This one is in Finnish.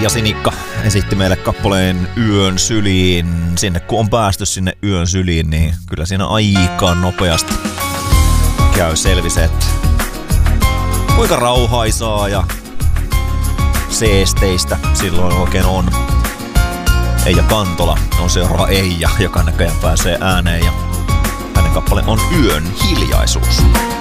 Eija Sinikka esitti meille kappaleen Yön syliin. Sinne kun on päästy sinne Yön syliin, niin kyllä siinä aika nopeasti käy selvise, että kuinka rauhaisaa ja seesteistä silloin oikein on. Eija Kantola on seuraava Eija, joka näköjään pääsee ääneen, ja hänen kappale on Yön hiljaisuus.